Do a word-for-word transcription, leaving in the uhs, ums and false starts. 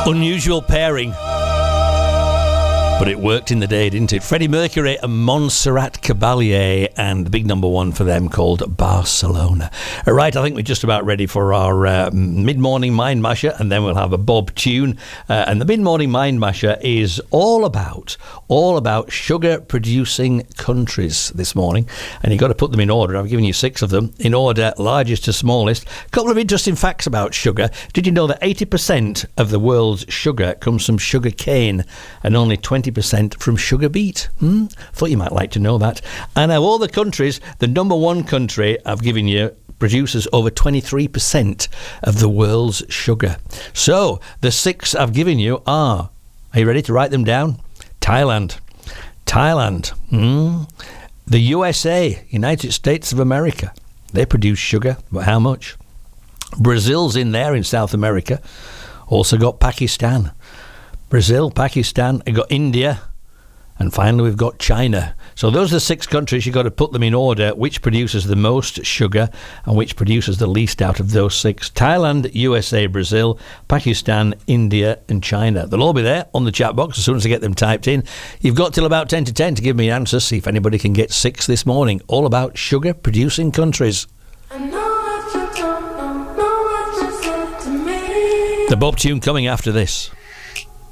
Unusual pairing, but it worked in the day, didn't it? Freddie Mercury and Montserrat Caballé, and the big number one for them called Barcelona. All right, I think we're just about ready for our uh, mid-morning Mind Masher, and then we'll have a Bob tune. Uh, and the mid-morning Mind Masher is all about, all about sugar-producing countries this morning. And you've got to put them in order. I've given you six of them in order, largest to smallest. A couple of interesting facts about sugar. Did you know that eighty percent of the world's sugar comes from sugar cane and only twenty percent from sugar beet? Hmm? Thought you might like to know that. And of all the countries, the number one country I've given you produces over twenty-three percent of the world's sugar. So the six I've given you are, are you ready to write them down? Thailand. Thailand. Hmm? The U S A, United States of America. They produce sugar, but how much? Brazil's in there in South America. Also got Pakistan. Brazil, Pakistan, we've got India, and finally we've got China. So those are the six countries. You've got to put them in order, which produces the most sugar and which produces the least out of those six. Thailand, U S A, Brazil, Pakistan, India and China. They'll all be there on the chat box as soon as I get them typed in. You've got till about ten to ten to give me answers, see if anybody can get six this morning. All about sugar-producing countries. I know what you don't know, know what you said to me. The Bob tune coming after this.